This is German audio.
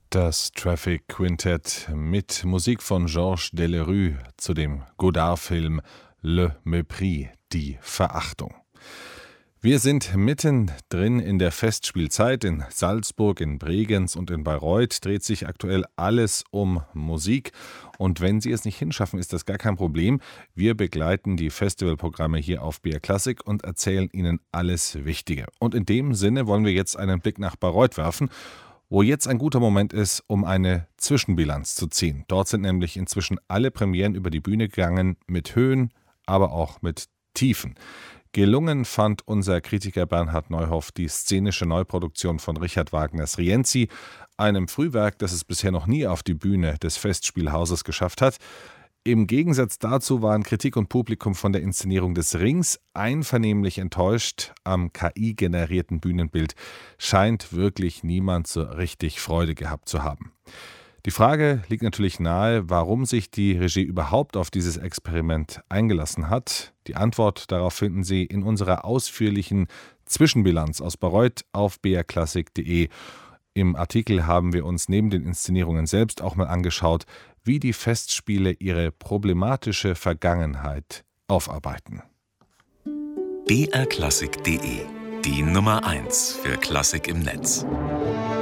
Das Traffic Quintet mit Musik von Georges Delerue zu dem Godard-Film Le Mépris, die Verachtung. Wir sind mittendrin in der Festspielzeit. In Salzburg, in Bregenz und in Bayreuth dreht sich aktuell alles um Musik. Und wenn Sie es nicht hinschaffen, ist das gar kein Problem. Wir begleiten die Festivalprogramme hier auf BR Classic und erzählen Ihnen alles Wichtige. Und in dem Sinne wollen wir jetzt einen Blick nach Bayreuth werfen, wo jetzt ein guter Moment ist, um eine Zwischenbilanz zu ziehen. Dort sind nämlich inzwischen alle Premieren über die Bühne gegangen, mit Höhen, aber auch mit Tiefen. Gelungen fand unser Kritiker Bernhard Neuhoff die szenische Neuproduktion von Richard Wagners Rienzi, einem Frühwerk, das es bisher noch nie auf die Bühne des Festspielhauses geschafft hat. Im Gegensatz dazu waren Kritik und Publikum von der Inszenierung des Rings einvernehmlich enttäuscht. Am KI-generierten Bühnenbild scheint wirklich niemand so richtig Freude gehabt zu haben. Die Frage liegt natürlich nahe, warum sich die Regie überhaupt auf dieses Experiment eingelassen hat. Die Antwort darauf finden Sie in unserer ausführlichen Zwischenbilanz aus Bayreuth auf brklassik.de. Im Artikel haben wir uns neben den Inszenierungen selbst auch mal angeschaut, wie die Festspiele ihre problematische Vergangenheit aufarbeiten. brklassik.de, die Nummer 1 für Klassik im Netz.